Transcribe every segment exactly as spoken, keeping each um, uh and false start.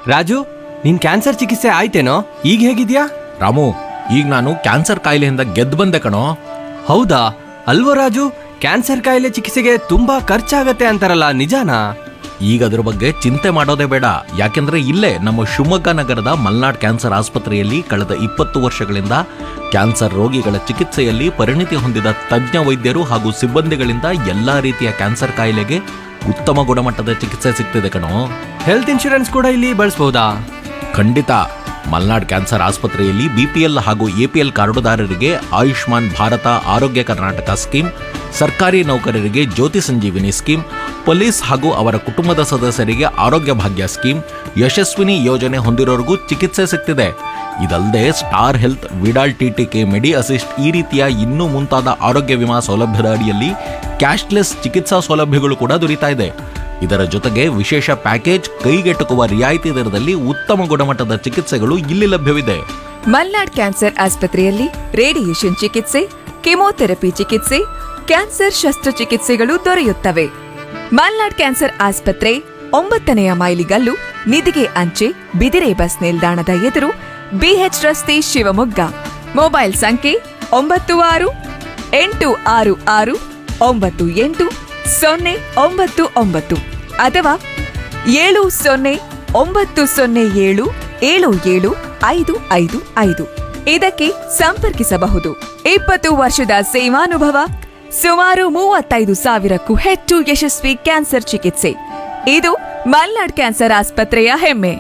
ರಾಜು, ನಿನ್ ಕ್ಯಾನ್ಸರ್ ಚಿಕಿತ್ಸೆ ಆಯ್ತೇನೋ? ಈಗ ಹೇಗಿದ್ಯಾ? ರಾಮು, ಈಗ ನಾನು ಕ್ಯಾನ್ಸರ್ ಕಾಯಿಲೆಯಿಂದ ಗೆದ್ದು ಬಂದೆ ಕಣೋ. ಹೌದಾ? ಅಲ್ವೋ ರಾಜು, ಕ್ಯಾನ್ಸರ್ ಕಾಯಿಲೆ ಚಿಕಿತ್ಸೆಗೆ ತುಂಬಾ ಖರ್ಚಾಗತ್ತೆ ಅಂತಾರಲ್ಲ, ನಿಜಾನಾ? ಈಗ ಅದ್ರ ಬಗ್ಗೆ ಚಿಂತೆ ಮಾಡೋದೇ ಬೇಡ. ಯಾಕೆಂದ್ರೆ ಇಲ್ಲೇ ನಮ್ಮ ಶಿವಮೊಗ್ಗ ನಗರದ ಮಲ್ನಾಡ್ ಕ್ಯಾನ್ಸರ್ ಆಸ್ಪತ್ರೆಯಲ್ಲಿ ಕಳೆದ ಇಪ್ಪತ್ತು ವರ್ಷಗಳಿಂದ ಕ್ಯಾನ್ಸರ್ ರೋಗಿಗಳ ಚಿಕಿತ್ಸೆಯಲ್ಲಿ ಪರಿಣಿತಿ ಹೊಂದಿದ ತಜ್ಞ ವೈದ್ಯರು ಹಾಗೂ ಸಿಬ್ಬಂದಿಗಳಿಂದ ಎಲ್ಲಾ ರೀತಿಯ ಕ್ಯಾನ್ಸರ್ ಕಾಯಿಲೆಗೆ ಉತ್ತಮ ಗುಣಮಟ್ಟದ ಚಿಕಿತ್ಸೆ ಸಿಗ್ತಿದೆ ಕಣೋ. ಹೆಲ್ತ್ ಇನ್ಶೂರೆನ್ಸ್ ಕೂಡ ಇಲ್ಲಿ ಬಳಸಬಹುದಾ? ಖಂಡಿತ. ಮಲ್ನಾಡ್ ಕ್ಯಾನ್ಸರ್ ಆಸ್ಪತ್ರೆಯಲ್ಲಿ ಬಿಪಿಎಲ್ ಹಾಗೂ ಎಪಿಎಲ್ ಕಾರ್ಡುದಾರರಿಗೆ ಆಯುಷ್ಮಾನ್ ಭಾರತ ಆರೋಗ್ಯ ಕರ್ನಾಟಕ ಸ್ಕೀಮ್, ಸರ್ಕಾರಿ ನೌಕರರಿಗೆ ಜ್ಯೋತಿ ಸಂಜೀವಿನಿ ಸ್ಕೀಮ್, ಪೊಲೀಸ್ ಹಾಗೂ ಅವರ ಕುಟುಂಬದ ಸದಸ್ಯರಿಗೆ ಆರೋಗ್ಯ ಭಾಗ್ಯ ಸ್ಕೀಮ್, ಯಶಸ್ವಿನಿ ಯೋಜನೆ ಹೊಂದಿರೋರಿಗೂ ಚಿಕಿತ್ಸೆ ಸಿಗ್ತಿದೆ. ಇದಲ್ಲದೆ ಸ್ಟಾರ್ ಹೆಲ್ತ್, ವಿಡಾಲ್ ಟಿಟಿಕೆ, ಮೆಡಿ ಅಸಿಸ್ಟ್ ಈ ರೀತಿಯ ಇನ್ನೂ ಮುಂತಾದ ಆರೋಗ್ಯ ವಿಮಾ ಸೌಲಭ್ಯದ ಅಡಿಯಲ್ಲಿ ಕ್ಯಾಶ್ಲೆಸ್ ಚಿಕಿತ್ಸಾ ಸೌಲಭ್ಯಗಳು ಕೂಡ ದೊರೀತಾ ಇದೆ. ಇದರ ಜೊತೆಗೆ ವಿಶೇಷ ಪ್ಯಾಕೇಜ್, ಕೈಗೆಟುಕುವ ರಿಯಾಯಿತಿ ದರದಲ್ಲಿ ಉತ್ತಮ ಗುಣಮಟ್ಟದ ಚಿಕಿತ್ಸೆಗಳು ಇಲ್ಲಿ ಲಭ್ಯವಿದೆ. ಮಲ್ನಾಡ್ ಕ್ಯಾನ್ಸರ್ ಆಸ್ಪತ್ರೆಯಲ್ಲಿ ರೇಡಿಯೇಷನ್ ಚಿಕಿತ್ಸೆ, ಕೆಮೊಥೆರಪಿ ಚಿಕಿತ್ಸೆ, ಕ್ಯಾನ್ಸರ್ ಶಸ್ತ್ರಚಿಕಿತ್ಸೆಗಳು ದೊರೆಯುತ್ತವೆ. ಮಲ್ನಾಡ್ ಕ್ಯಾನ್ಸರ್ ಆಸ್ಪತ್ರೆ ಒಂಬತ್ತನೆಯ ಮೈಲಿಗಲ್ಲು, ನಿಧಿಗೆ ಅಂಚೆ, ಬಿದಿರೆ ಬಸ್ ನಿಲ್ದಾಣದ ಎದುರು, ಬಿಎಚ್ ರಸ್ತೆ, ಶಿವಮೊಗ್ಗ. ಮೊಬೈಲ್ ಸಂಖ್ಯೆ ಒಂಬತ್ತು ಆರು ಎಂಟು ಆರು ಆರು ಒಂಬತ್ತು ಎಂಟು ಸೊನ್ನೆ ಒಂಬತ್ತು ಒಂಬತ್ತು ಅಥವಾ ಏಳು ಸೊನ್ನೆ ಒಂಬತ್ತು ಸೊನ್ನೆ ಏಳು ಏಳು ಏಳು ಐದು ಐದು ಐದು ಇದಕ್ಕೆ ಸಂಪರ್ಕಿಸಬಹುದು. ಇಪ್ಪತ್ತು ವರ್ಷದ ಸೇವಾನುಭವ, ಸುಮಾರು ಮೂವತ್ತೈದು ಸಾವಿರಕ್ಕೂ ಹೆಚ್ಚು ಯಶಸ್ವಿ ಕ್ಯಾನ್ಸರ್ ಚಿಕಿತ್ಸೆ. ಇದು ಮಲ್ನಾಡ್ ಕ್ಯಾನ್ಸರ್ ಆಸ್ಪತ್ರೆಯ ಹೆಮ್ಮೆ.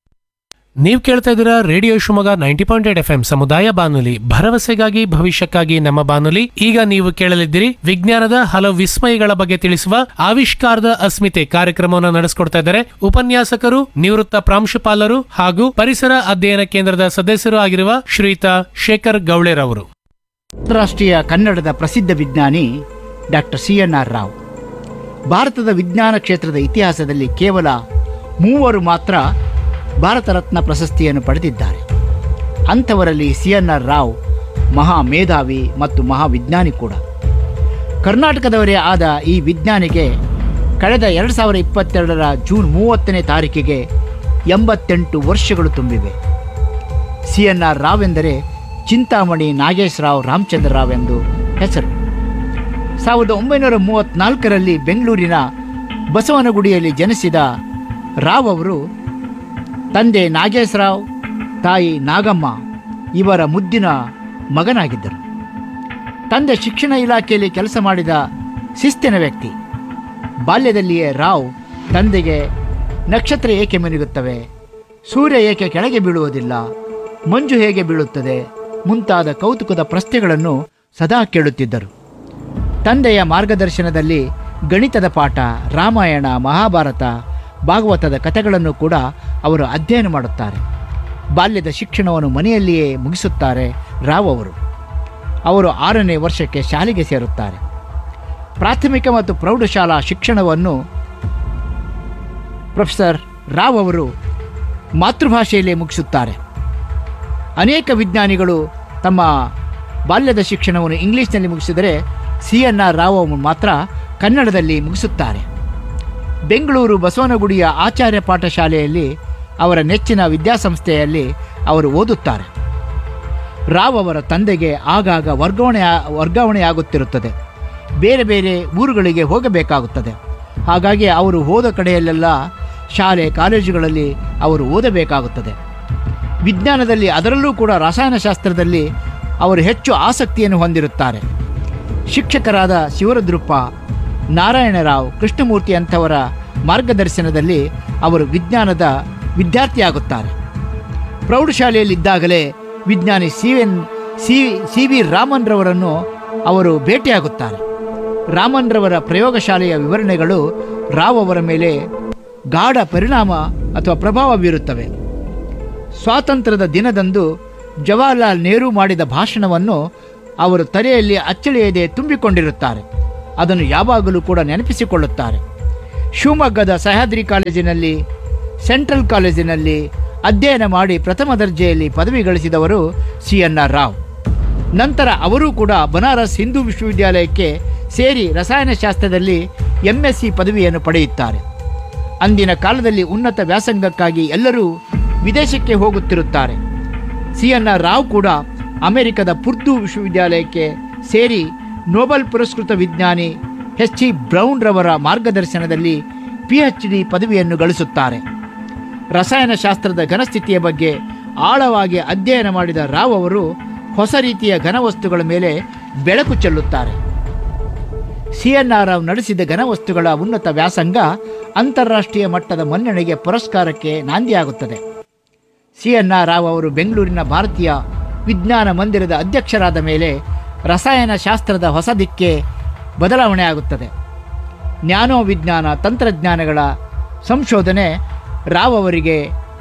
ನೀವು ಕೇಳ್ತಾ ಇದ್ದೀರಾ radio Shivamogga ninety point eight F M ಸಮುದಾಯ ಬಾನುಲಿ, ಭರವಸೆಗಾಗಿ ಭವಿಷ್ಯಕ್ಕಾಗಿ ನಮ್ಮ ಬಾನುಲಿ. ಈಗ ನೀವು ಕೇಳಲಿದ್ದೀರಿ ವಿಜ್ಞಾನದ ಹಲವು ವಿಸ್ಮಯಗಳ ಬಗ್ಗೆ ತಿಳಿಸುವ ಆವಿಷ್ಕಾರದ ಅಸ್ಮಿತೆ ಕಾರ್ಯಕ್ರಮವನ್ನು ನಡೆಸಿಕೊಡ್ತಾ ಇದ್ದಾರೆ ಉಪನ್ಯಾಸಕರು, ನಿವೃತ್ತ ಪ್ರಾಂಶುಪಾಲರು ಹಾಗೂ ಪರಿಸರ ಅಧ್ಯಯನ ಕೇಂದ್ರದ ಸದಸ್ಯರು ಆಗಿರುವ ಶ್ರೀಯುತ ಶೇಖರ್ ಗೌಳೆರವರು. ಅಂತಾರಾಷ್ಟ್ರೀಯ ಕನ್ನಡದ ಪ್ರಸಿದ್ಧ ವಿಜ್ಞಾನಿ doctor C N R Rao ಭಾರತದ ವಿಜ್ಞಾನ ಕ್ಷೇತ್ರದ ಇತಿಹಾಸದಲ್ಲಿ ಕೇವಲ ಮೂವರು ಮಾತ್ರ ಭಾರತ ರತ್ನ ಪ್ರಶಸ್ತಿಯನ್ನು ಪಡೆದಿದ್ದಾರೆ. ಅಂಥವರಲ್ಲಿ ಸಿ ಎನ್ ಆರ್ ರಾವ್ ಮಹಾ ಮೇಧಾವಿ ಮತ್ತು ಮಹಾವಿಜ್ಞಾನಿ ಕೂಡ. ಕರ್ನಾಟಕದವರೇ ಆದ ಈ ವಿಜ್ಞಾನಿಗೆ ಕಳೆದ ಎರಡು ಸಾವಿರದ ಇಪ್ಪತ್ತೆರಡರ ಜೂನ್ ಮೂವತ್ತನೇ ತಾರೀಕಿಗೆ ಎಂಬತ್ತೆಂಟು ವರ್ಷಗಳು ತುಂಬಿವೆ. ಸಿ ಎನ್ ಆರ್ ರಾವ್ ಎಂದರೆ ಚಿಂತಾಮಣಿ ನಾಗೇಶ್ ರಾವ್ ರಾಮಚಂದ್ರ ರಾವ್ ಎಂದು ಹೆಸರು. ಸಾವಿರದ ಒಂಬೈನೂರ ಮೂವತ್ತ್ನಾಲ್ಕರಲ್ಲಿ ಬೆಂಗಳೂರಿನ ಬಸವನಗುಡಿಯಲ್ಲಿ ಜನಿಸಿದ ರಾವ್ ಅವರು ತಂದೆ ನಾಗೇಶರಾವ್, ತಾಯಿ ನಾಗಮ್ಮ ಇವರ ಮುದ್ದಿನ ಮಗನಾಗಿದ್ದರು. ತಂದೆ ಶಿಕ್ಷಣ ಇಲಾಖೆಯಲ್ಲಿ ಕೆಲಸ ಮಾಡಿದ ಶಿಸ್ತಿನ ವ್ಯಕ್ತಿ. ಬಾಲ್ಯದಲ್ಲಿಯೇ ರಾವ್ ತಂದೆಗೆ ನಕ್ಷತ್ರ ಏಕೆ ಮಿನುಗುತ್ತವೆ, ಸೂರ್ಯ ಏಕೆ ಕೆಳಗೆ ಬೀಳುವುದಿಲ್ಲ, ಮಂಜು ಹೇಗೆ ಬೀಳುತ್ತದೆ ಮುಂತಾದ ಕೌತುಕದ ಪ್ರಶ್ನೆಗಳನ್ನು ಸದಾ ಕೇಳುತ್ತಿದ್ದರು. ತಂದೆಯ ಮಾರ್ಗದರ್ಶನದಲ್ಲಿ ಗಣಿತದ ಪಾಠ, ರಾಮಾಯಣ, ಮಹಾಭಾರತ, ಭಾಗವತದ ಕಥೆಗಳನ್ನು ಕೂಡ ಅವರು ಅಧ್ಯಯನ ಮಾಡುತ್ತಾರೆ. ಬಾಲ್ಯದ ಶಿಕ್ಷಣವನ್ನು ಮನೆಯಲ್ಲಿಯೇ ಮುಗಿಸುತ್ತಾರೆ ರಾವ್ ಅವರು. ಅವರು ಆರನೇ ವರ್ಷಕ್ಕೆ ಶಾಲೆಗೆ ಸೇರುತ್ತಾರೆ. ಪ್ರಾಥಮಿಕ ಮತ್ತು ಪ್ರೌಢಶಾಲಾ ಶಿಕ್ಷಣವನ್ನು ಪ್ರೊಫೆಸರ್ ರಾವ್ ಅವರು ಮಾತೃಭಾಷೆಯಲ್ಲೇ ಮುಗಿಸುತ್ತಾರೆ. ಅನೇಕ ವಿಜ್ಞಾನಿಗಳು ತಮ್ಮ ಬಾಲ್ಯದ ಶಿಕ್ಷಣವನ್ನು ಇಂಗ್ಲೀಷ್ನಲ್ಲಿ ಮುಗಿಸಿದರೆ ಸಿ ಎನ್ ಆರ್ ರಾವ್ ಅವರು ಮಾತ್ರ ಕನ್ನಡದಲ್ಲಿ ಮುಗಿಸುತ್ತಾರೆ. ಬೆಂಗಳೂರು ಬಸವನಗುಡಿಯ ಆಚಾರ್ಯ ಪಾಠಶಾಲೆಯಲ್ಲಿ ಅವರ ನೆಚ್ಚಿನ ವಿದ್ಯಾಸಂಸ್ಥೆಯಲ್ಲಿ ಅವರು ಓದುತ್ತಾರೆ. ರಾವ್ ಅವರ ತಂದೆಗೆ ಆಗಾಗ ವರ್ಗಾವಣೆ ವರ್ಗಾವಣೆಯಾಗುತ್ತಿರುತ್ತದೆ. ಬೇರೆ ಬೇರೆ ಊರುಗಳಿಗೆ ಹೋಗಬೇಕಾಗುತ್ತದೆ. ಹಾಗಾಗಿ ಅವರು ಹೋದ ಕಡೆಯಲ್ಲೆಲ್ಲ ಶಾಲೆ ಕಾಲೇಜುಗಳಲ್ಲಿ ಅವರು ಓದಬೇಕಾಗುತ್ತದೆ. ವಿಜ್ಞಾನದಲ್ಲಿ, ಅದರಲ್ಲೂ ಕೂಡ ರಸಾಯನಶಾಸ್ತ್ರದಲ್ಲಿ ಅವರು ಹೆಚ್ಚು ಆಸಕ್ತಿಯನ್ನು ಹೊಂದಿರುತ್ತಾರೆ. ಶಿಕ್ಷಕರಾದ ಶಿವರುದ್ರಪ್ಪ, ನಾರಾಯಣರಾವ್, ಕೃಷ್ಣಮೂರ್ತಿ ಅಂಥವರ ಮಾರ್ಗದರ್ಶನದಲ್ಲಿ ಅವರು ವಿಜ್ಞಾನದ ವಿದ್ಯಾರ್ಥಿಯಾಗುತ್ತಾರೆ. ಪ್ರೌಢಶಾಲೆಯಲ್ಲಿದ್ದಾಗಲೇ ವಿಜ್ಞಾನಿ C N C C V Raman ರವರನ್ನು ಅವರು ಭೇಟಿಯಾಗುತ್ತಾರೆ. ರಾಮನ್ ರವರ ಪ್ರಯೋಗಶಾಲೆಯ ವಿವರಣೆಗಳು ರಾವ್ ಅವರ ಮೇಲೆ ಗಾಢ ಪರಿಣಾಮ ಅಥವಾ ಪ್ರಭಾವ ಬೀರುತ್ತವೆ. ಸ್ವಾತಂತ್ರ್ಯದ ದಿನದಂದು ಜವಾಹರ್ಲಾಲ್ ನೆಹರು ಮಾಡಿದ ಭಾಷಣವನ್ನು ಅವರು ತಲೆಯಲ್ಲಿ ಅಚ್ಚಳಿಯದೆ ತುಂಬಿಕೊಂಡಿರುತ್ತಾರೆ. ಅದನ್ನು ಯಾವಾಗಲೂ ಕೂಡ ನೆನಪಿಸಿಕೊಳ್ಳುತ್ತಾರೆ. ಶಿವಮೊಗ್ಗದ ಸಹ್ಯಾದ್ರಿ ಕಾಲೇಜಿನಲ್ಲಿ, ಸೆಂಟ್ರಲ್ ಕಾಲೇಜಿನಲ್ಲಿ ಅಧ್ಯಯನ ಮಾಡಿ ಪ್ರಥಮ ದರ್ಜೆಯಲ್ಲಿ ಪದವಿ ಗಳಿಸಿದವರು ಸಿ ಎನ್ ಆರ್ ರಾವ್. ನಂತರ ಅವರೂ ಕೂಡ ಬನಾರಸ್ ಹಿಂದೂ ವಿಶ್ವವಿದ್ಯಾಲಯಕ್ಕೆ ಸೇರಿ ರಸಾಯನಶಾಸ್ತ್ರದಲ್ಲಿ ಎಂ ಎಸ್ ಸಿ ಪದವಿಯನ್ನು ಪಡೆಯುತ್ತಾರೆ. ಅಂದಿನ ಕಾಲದಲ್ಲಿ ಉನ್ನತ ವ್ಯಾಸಂಗಕ್ಕಾಗಿ ಎಲ್ಲರೂ ವಿದೇಶಕ್ಕೆ ಹೋಗುತ್ತಿರುತ್ತಾರೆ. ಸಿ ಎನ್ ಆರ್ ರಾವ್ ಕೂಡ ಅಮೆರಿಕದ ಪುರ್ದು ವಿಶ್ವವಿದ್ಯಾಲಯಕ್ಕೆ ಸೇರಿ ನೊಬೆಲ್ ಪುರಸ್ಕೃತ ವಿಜ್ಞಾನಿ ಎಚ್ ಇ ಬ್ರೌನ್ ರವರ ಮಾರ್ಗದರ್ಶನದಲ್ಲಿ ಪಿ ಎಚ್ ಡಿ ಪದವಿಯನ್ನು ಗಳಿಸುತ್ತಾರೆ. ರಸಾಯನಶಾಸ್ತ್ರದ ಘನಸ್ಥಿತಿಯ ಬಗ್ಗೆ ಆಳವಾಗಿ ಅಧ್ಯಯನ ಮಾಡಿದ ರಾವ್ ಅವರು ಹೊಸ ರೀತಿಯ ಘನವಸ್ತುಗಳ ಮೇಲೆ ಬೆಳಕು ಚೆಲ್ಲುತ್ತಾರೆ. ಸಿ ಎನ್ ಆರ್ ರಾವ್ ನಡೆಸಿದ ಘನವಸ್ತುಗಳ ಉನ್ನತ ವ್ಯಾಸಂಗ ಅಂತಾರಾಷ್ಟ್ರೀಯ ಮಟ್ಟದ ಮನ್ನಣೆಗೆ ಪುರಸ್ಕಾರಕ್ಕೆ ನಾಂದಿಯಾಗುತ್ತದೆ. ಸಿ ಎನ್ ಆರ್ ರಾವ್ ಅವರು ಬೆಂಗಳೂರಿನ ಭಾರತೀಯ ವಿಜ್ಞಾನ ಮಂದಿರದ ಅಧ್ಯಕ್ಷರಾದ ಮೇಲೆ ರಸಾಯನಶಾಸ್ತ್ರದ ಹೊಸ ದಿಕ್ಕೆ ಬದಲಾವಣೆ ಆಗುತ್ತದೆ. ನ್ಯಾನೋ ವಿಜ್ಞಾನ ತಂತ್ರಜ್ಞಾನಗಳ ಸಂಶೋಧನೆ ರಾವ್ ಅವರಿಗೆ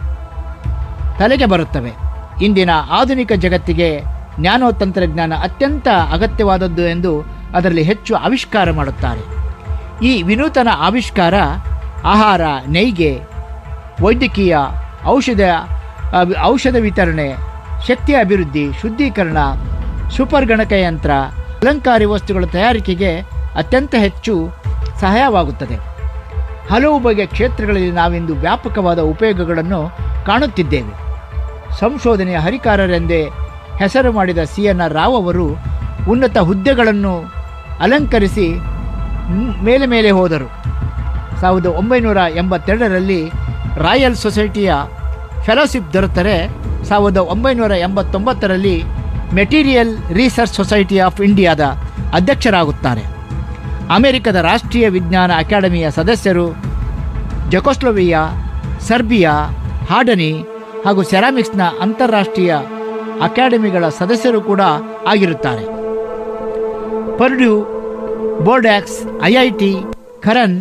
ತಲೆಗೆ ಬರುತ್ತವೆ. ಇಂದಿನ ಆಧುನಿಕ ಜಗತ್ತಿಗೆ ನ್ಯಾನೋ ತಂತ್ರಜ್ಞಾನ ಅತ್ಯಂತ ಅಗತ್ಯವಾದದ್ದು ಎಂದು ಅದರಲ್ಲಿ ಹೆಚ್ಚು ಆವಿಷ್ಕಾರ ಮಾಡುತ್ತಾರೆ. ಈ ವಿನೂತನ ಆವಿಷ್ಕಾರ ಆಹಾರ, ನೇಯ್ಗೆ, ವೈದ್ಯಕೀಯ, ಔಷಧ ಔಷಧ ವಿತರಣೆ, ಶಕ್ತಿ ಅಭಿವೃದ್ಧಿ, ಶುದ್ಧೀಕರಣ, ಸೂಪರ್ ಗಣಕಯಂತ್ರ, ಅಲಂಕಾರಿ ವಸ್ತುಗಳ ತಯಾರಿಕೆಗೆ ಅತ್ಯಂತ ಹೆಚ್ಚು ಸಹಾಯವಾಗುತ್ತದೆ. ಹಲವು ಬಗೆಯ ಕ್ಷೇತ್ರಗಳಲ್ಲಿ ನಾವಿಂದು ವ್ಯಾಪಕವಾದ ಉಪಯೋಗಗಳನ್ನು ಕಾಣುತ್ತಿದ್ದೇವೆ. ಸಂಶೋಧನೆಯ ಹರಿಕಾರರೆಂದೇ ಹೆಸರು ಮಾಡಿದ ಸಿ ಎನ್ ಆರ್ ರಾವ್ ಅವರು ಉನ್ನತ ಹುದ್ದೆಗಳನ್ನು ಅಲಂಕರಿಸಿ ಮೇಲೆ ಮೇಲೆ ಹೋದರು. ಸಾವಿರದ ಒಂಬೈನೂರ ಎಂಬತ್ತೆರಡರಲ್ಲಿ ರಾಯಲ್ ಸೊಸೈಟಿಯ ಫೆಲೋಶಿಪ್ ದೊರೆತರೆ ಸಾವಿರದ ಒಂಬೈನೂರ ಎಂಬತ್ತೊಂಬತ್ತರಲ್ಲಿ ಮೆಟೀರಿಯಲ್ ರಿಸರ್ಚ್ ಸೊಸೈಟಿ ಆಫ್ ಇಂಡಿಯಾದ ಅಧ್ಯಕ್ಷರಾಗುತ್ತಾರೆ. ಅಮೆರಿಕದ ರಾಷ್ಟ್ರೀಯ ವಿಜ್ಞಾನ ಅಕಾಡೆಮಿಯ ಸದಸ್ಯರು, ಜೆಕೊಸ್ಲೋವಿಯಾ, ಸರ್ಬಿಯಾ, ಹಾರ್ಡನಿ ಹಾಗೂ ಸೆರಾಮಿಕ್ಸ್ನ ಅಂತಾರಾಷ್ಟ್ರೀಯ ಅಕಾಡೆಮಿಗಳ ಸದಸ್ಯರು ಕೂಡ ಆಗಿರುತ್ತಾರೆ. ಪರ್ಡ್ಯೂ, ಬೋರ್ಡ್ಯಾಕ್ಸ್, ಐ ಐ ಟಿ, ಖರನ್,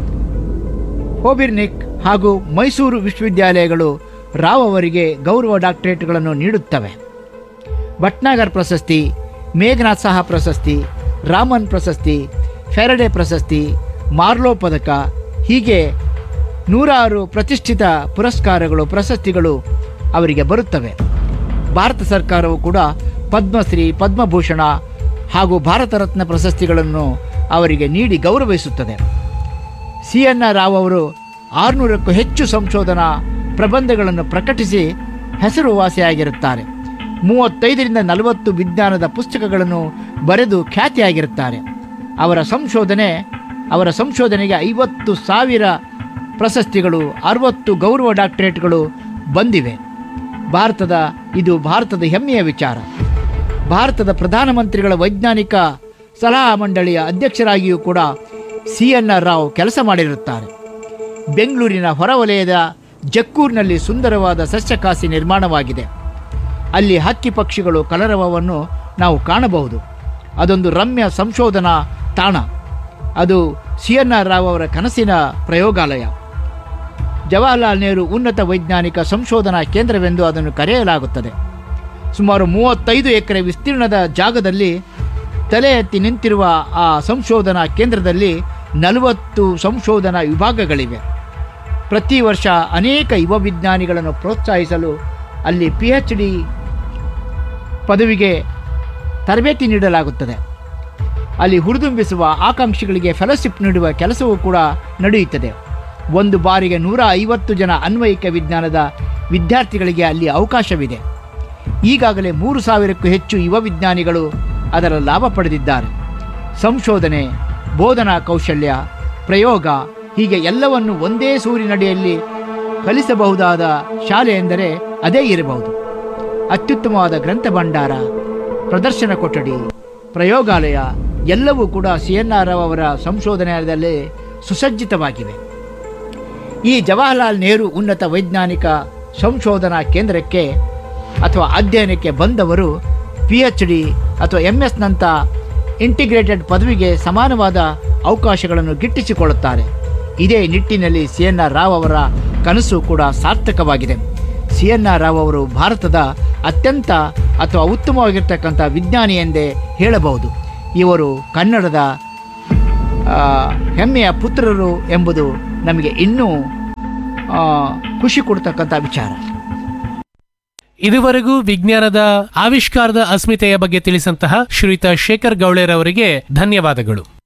ಹೋಬಿರ್ನಿಕ್ ಹಾಗೂ ಮೈಸೂರು ವಿಶ್ವವಿದ್ಯಾಲಯಗಳು ರಾವ್ ಅವರಿಗೆ ಗೌರವ ಡಾಕ್ಟರೇಟ್ಗಳನ್ನು ನೀಡುತ್ತವೆ. ಭಟ್ನಾಗರ್ ಪ್ರಶಸ್ತಿ, ಮೇಘನಾಥ್ ಸಹಾ ಪ್ರಶಸ್ತಿ, ರಾಮನ್ ಪ್ರಶಸ್ತಿ, ಫೆರಡೆ ಪ್ರಶಸ್ತಿ, ಮಾರ್ಲೋ ಪದಕ ಹೀಗೆ ನೂರಾರು ಪ್ರತಿಷ್ಠಿತ ಪುರಸ್ಕಾರಗಳು, ಪ್ರಶಸ್ತಿಗಳು ಅವರಿಗೆ ಬರುತ್ತವೆ. ಭಾರತ ಸರ್ಕಾರವು ಕೂಡ ಪದ್ಮಶ್ರೀ, ಪದ್ಮಭೂಷಣ ಹಾಗೂ ಭಾರತ ರತ್ನ ಪ್ರಶಸ್ತಿಗಳನ್ನು ಅವರಿಗೆ ನೀಡಿ ಗೌರವಿಸುತ್ತದೆ. ಸಿ ಎನ್ ಆರ್ ರಾವ್ ಅವರು ಆರುನೂರಕ್ಕೂ ಹೆಚ್ಚು ಸಂಶೋಧನಾ ಪ್ರಬಂಧಗಳನ್ನು ಪ್ರಕಟಿಸಿ ಹೆಸರುವಾಸಿಯಾಗಿರುತ್ತಾರೆ. ಮೂವತ್ತೈದರಿಂದ ನಲವತ್ತು ವಿಜ್ಞಾನದ ಪುಸ್ತಕಗಳನ್ನು ಬರೆದು ಖ್ಯಾತಿಯಾಗಿರುತ್ತಾರೆ. ಅವರ ಸಂಶೋಧನೆ ಅವರ ಸಂಶೋಧನೆಗೆ ಐವತ್ತು ಸಾವಿರ ಪ್ರಶಸ್ತಿಗಳು, ಅರವತ್ತು ಗೌರವ ಡಾಕ್ಟರೇಟ್ಗಳು ಬಂದಿವೆ. ಭಾರತದ ಇದು ಭಾರತದ ಹೆಮ್ಮೆಯ ವಿಚಾರ. ಭಾರತದ ಪ್ರಧಾನಮಂತ್ರಿಗಳ ವೈಜ್ಞಾನಿಕ ಸಲಹಾ ಮಂಡಳಿಯ ಅಧ್ಯಕ್ಷರಾಗಿಯೂ ಕೂಡ ಸಿ ಎನ್ ಆರ್ ರಾವ್ ಕೆಲಸ ಮಾಡಿರುತ್ತಾರೆ. ಬೆಂಗಳೂರಿನ ಹೊರವಲಯದ ಜಕ್ಕೂರಿನಲ್ಲಿ ಸುಂದರವಾದ ಸಸ್ಯಕಾಸಿ ನಿರ್ಮಾಣವಾಗಿದೆ. ಅಲ್ಲಿ ಹಕ್ಕಿ ಪಕ್ಷಿಗಳು ಕಲರವವನ್ನು ನಾವು ಕಾಣಬಹುದು. ಅದೊಂದು ರಮ್ಯ ಸಂಶೋಧನಾ ತಾಣ. ಅದು ಸಿ ಎನ್ ಆರ್ ರಾವ್ ಅವರ ಕನಸಿನ ಪ್ರಯೋಗಾಲಯ. ಜವಾಹರ್ಲಾಲ್ ನೆಹರು ಉನ್ನತ ವೈಜ್ಞಾನಿಕ ಸಂಶೋಧನಾ ಕೇಂದ್ರವೆಂದು ಅದನ್ನು ಕರೆಯಲಾಗುತ್ತದೆ. ಸುಮಾರು ಮೂವತ್ತೈದು ಎಕರೆ ವಿಸ್ತೀರ್ಣದ ಜಾಗದಲ್ಲಿ ತಲೆ ಎತ್ತಿ ನಿಂತಿರುವ ಆ ಸಂಶೋಧನಾ ಕೇಂದ್ರದಲ್ಲಿ ನಲವತ್ತು ಸಂಶೋಧನಾ ವಿಭಾಗಗಳಿವೆ. ಪ್ರತಿ ವರ್ಷ ಅನೇಕ ಯುವ ವಿಜ್ಞಾನಿಗಳನ್ನು ಪ್ರೋತ್ಸಾಹಿಸಲು ಅಲ್ಲಿ ಪಿ ಎಚ್ ಡಿ ಪದವಿಗೆ ತರಬೇತಿ ನೀಡಲಾಗುತ್ತದೆ. ಅಲ್ಲಿ ಹುರಿದುಂಬಿಸುವ ಆಕಾಂಕ್ಷಿಗಳಿಗೆ ಫೆಲೋಶಿಪ್ ನೀಡುವ ಕೆಲಸವೂ ಕೂಡ ನಡೆಯುತ್ತದೆ. ಒಂದು ಬಾರಿಗೆ ನೂರ ಐವತ್ತು ಜನ ಅನ್ವಯಿಕ ವಿಜ್ಞಾನದ ವಿದ್ಯಾರ್ಥಿಗಳಿಗೆ ಅಲ್ಲಿ ಅವಕಾಶವಿದೆ. ಈಗಾಗಲೇ ಮೂರು ಸಾವಿರಕ್ಕೂ ಹೆಚ್ಚು ಯುವ ವಿಜ್ಞಾನಿಗಳು ಅದರ ಲಾಭ ಪಡೆದಿದ್ದಾರೆ. ಸಂಶೋಧನೆ, ಬೋಧನಾ ಕೌಶಲ್ಯ, ಪ್ರಯೋಗ ಹೀಗೆ ಎಲ್ಲವನ್ನು ಒಂದೇ ಸೂರಿನಡಿಯಲ್ಲಿ ಕಲಿಸಬಹುದಾದ ಶಾಲೆ ಎಂದರೆ ಅದೇ ಇರಬಹುದು. ಅತ್ಯುತ್ತಮವಾದ ಗ್ರಂಥ ಭಂಡಾರ, ಪ್ರದರ್ಶನ ಕೊಠಡಿ, ಪ್ರಯೋಗಾಲಯ ಎಲ್ಲವೂ ಕೂಡ ಸಿ ಎನ್ ಆರ್ ರಾವ್ ಅವರ ಸಂಶೋಧನೆಯಲ್ಲಿ ಸುಸಜ್ಜಿತವಾಗಿವೆ. ಈ ಜವಾಹರ್ಲಾಲ್ ನೆಹರು ಉನ್ನತ ವೈಜ್ಞಾನಿಕ ಸಂಶೋಧನಾ ಕೇಂದ್ರಕ್ಕೆ ಅಥವಾ ಅಧ್ಯಯನಕ್ಕೆ ಬಂದವರು ಪಿ ಎಚ್ ಡಿ ಅಥವಾ ಎಮ್ ಎಸ್ನಂಥ ಇಂಟಿಗ್ರೇಟೆಡ್ ಪದವಿಗೆ ಸಮಾನವಾದ ಅವಕಾಶಗಳನ್ನು ಗಿಟ್ಟಿಸಿಕೊಳ್ಳುತ್ತಾರೆ. ಇದೇ ನಿಟ್ಟಿನಲ್ಲಿ ಸಿ ಎನ್ ಆರ್ ರಾವ್ ಅವರ ಕನಸು ಕೂಡ ಸಾರ್ಥಕವಾಗಿದೆ. ಸಿ ಎನ್ ಆರ್ ರಾವ್ ಅವರು ಭಾರತದ ಅತ್ಯಂತ ಅಥವಾ ಉತ್ತಮವಾಗಿರ್ತಕ್ಕಂಥ ವಿಜ್ಞಾನಿ ಎಂದೇ ಹೇಳಬಹುದು. ಇವರು ಕನ್ನಡದ ಹೆಮ್ಮೆಯ ಪುತ್ರರು ಎಂಬುದು ನಮಗೆ ಇನ್ನೂ ಖುಷಿ ಕೊಡ್ತಕ್ಕಂಥ ವಿಚಾರ. ಇದುವರೆಗೂ ವಿಜ್ಞಾನದ ಆವಿಷ್ಕಾರದ ಅಸ್ಮಿತೆಯ ಬಗ್ಗೆ ತಿಳಿಸಂತಹ ಶ್ರೀಯುತ ಶೇಖರ್ ಗೌಳೇರ್ ಅವರಿಗೆ ಧನ್ಯವಾದಗಳು.